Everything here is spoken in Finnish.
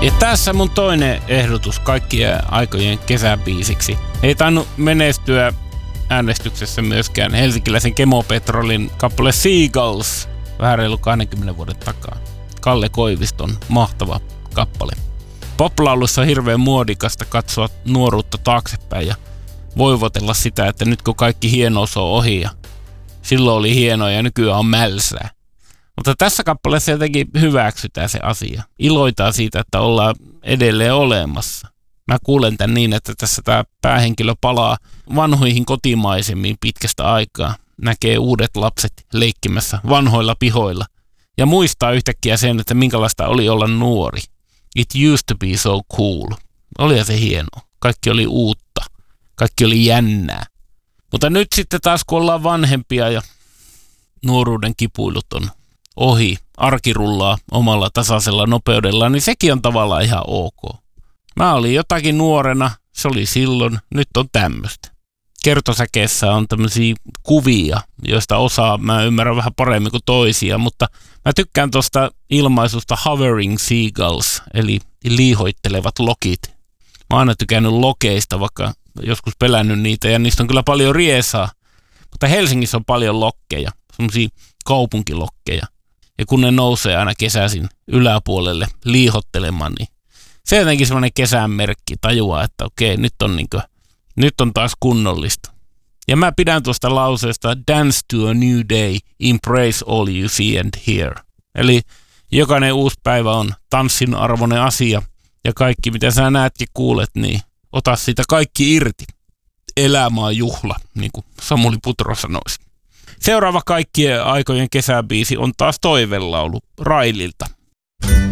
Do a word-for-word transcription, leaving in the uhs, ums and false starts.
Ja tässä mun toinen ehdotus kaikkien aikojen kesäbiisiksi. Ei tainnut menestyä äänestyksessä myöskään helsinkiläisen Kemopetrolin kappale Seagulls vähän reilu kaksikymmentä vuoden takaa. Kalle Koiviston mahtava kappale. Poplaulussa on hirveän muodikasta katsoa nuoruutta taaksepäin ja voivotella sitä, että nyt kun kaikki hienous on ohi ja silloin oli hienoa ja nykyään on mälsää. Mutta tässä kappaleessa jotenkin hyväksytään se asia. Iloitaan siitä, että ollaan edelleen olemassa. Mä kuulen tän niin, että tässä tää päähenkilö palaa vanhoihin kotimaisemmin pitkästä aikaa. Näkee uudet lapset leikkimässä vanhoilla pihoilla. Ja muistaa yhtäkkiä sen, että minkälaista oli olla nuori. It used to be so cool. Oli se hienoa. Kaikki oli uutta. Kaikki oli jännää. Mutta nyt sitten taas kun ollaan vanhempia ja nuoruuden kipuilut on ohi, arki rullaa omalla tasaisella nopeudella, niin sekin on tavallaan ihan ok. Mä olin jotakin nuorena, se oli silloin, nyt on tämmöistä. Kertosäkeessä on tämmöisiä kuvia, joista osaa mä ymmärrän vähän paremmin kuin toisia, mutta mä tykkään tuosta ilmaisusta hovering seagulls, eli liihoittelevat lokit. Mä oon aina tykännyt lokeista, vaikka joskus pelännyt niitä, ja niistä on kyllä paljon riesaa. Mutta Helsingissä on paljon lokkeja, semmoisia kaupunkilokkeja. Ja kun ne nousee aina kesäisin yläpuolelle liihottelemaan, niin se on jotenkin semmoinen kesän merkki, tajuaa, että okei, nyt on, niin kuin, nyt on taas kunnollista. Ja mä pidän tuosta lauseesta dance to a new day, embrace all you see and hear. Eli jokainen uusi päivä on tanssin arvoinen asia, ja kaikki mitä sä näet ja kuulet, niin ota siitä kaikki irti. Elämä on juhla, niin kuin Samuli Putro sanoisi. Seuraava kaikkien aikojen kesäbiisi on taas toivelaulu Raililta.